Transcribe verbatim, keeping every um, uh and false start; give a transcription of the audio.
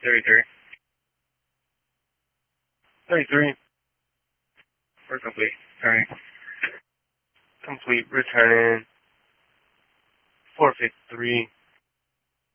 thirty-three. thirty-three. We're complete. Alright. Complete. Return four fifty-three.